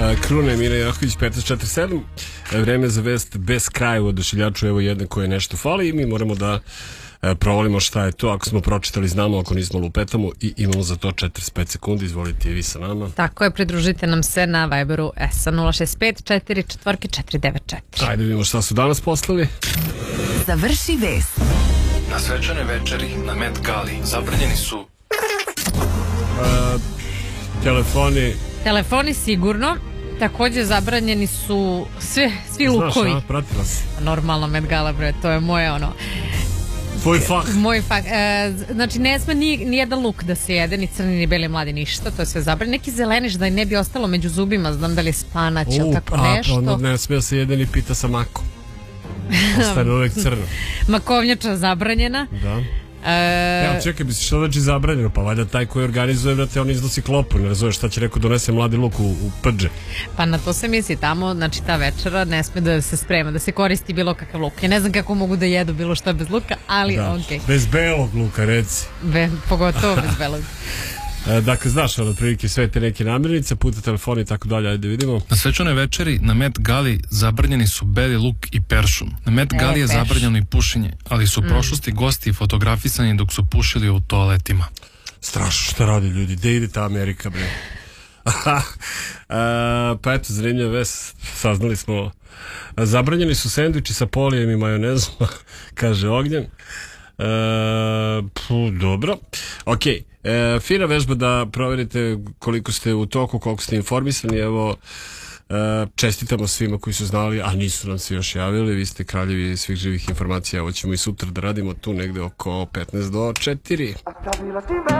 Krune, Mina Jaković, 15:47. Vreme za vest bez kraja u Odašiljaču. Evo jedne koje nešto fali i mi moramo da provalimo šta je to. Ako smo pročitali, znamo, ako nismo, lupetamo i imamo za to 45 sekundi. Izvolite i vi sa nama. Tako je, pridružite nam se na Viberu SA 065 444. Ajde vidimo šta su danas poslali. Završi vest. Na svečane večeri na Met Gali zabranjeni su Telefoni sigurno. Takođe zabranjeni su svi lukovi. Znaš, pratila si. Normalno, Met Gala, bre, to je moje ono... Tvoj fah. Moj fah. Znači, ne sme ni jedan luk da se jede, ni crni, ni beli, mladi, ništa. To je sve zabranjeno. Neki zeleniš da ne bi ostalo među zubima. Znam da li je spanać ili tako nešto. Onda ne smije da se jede ni pita sa makom. Ostane uvek crno. Makovnjača zabranjena. Da. Evo, čekaj, bi si što znači zabranjeno? Pa valjda taj koji organizuje, brate, on iznosi klopu. Ne razumeš šta će rekao, donese mladi luk u pđe. Pa na to se misli tamo, znači ta večera ne sme da se sprema, da se koristi bilo kakav luk. Ja ne znam kako mogu da jedu bilo šta bez luka, ali okej. Bez belog luka, reci. Pogotovo bez belog. Dakle, znaš, ono, prilike sve te neke namirnice, puta telefona i tako dalje, ajde vidimo. Na svečanoj večeri na Met Gali zabranjeni su beli luk i peršun. Na Met Gali je zabranjeno i pušenje, ali su u prošlosti gosti fotografisani dok su pušili u toaletima. Strašno šta radi ljudi, gde ide ta Amerika, bre? Pa eto, zanimljiva vest, saznali smo. Zabranjeni su sendviči sa polijem i majonezom, kaže Ognjen. Dobro, ok, fina vežba da proverite koliko ste u toku, koliko ste informisani. Evo, čestitamo svima koji su znali, a nisu nam se još javili. Vi ste kraljevi svih živih informacija. Ovo ćemo i sutra da radimo tu negde oko 15 do 4.